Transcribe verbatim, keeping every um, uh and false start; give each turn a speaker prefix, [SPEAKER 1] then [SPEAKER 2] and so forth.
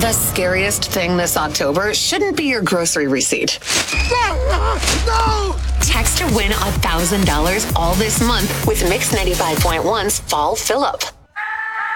[SPEAKER 1] The scariest thing this October shouldn't be your grocery receipt.
[SPEAKER 2] No! No!
[SPEAKER 1] Text to win one thousand dollars all this month with Mix ninety-five point one's Fall Fill-Up.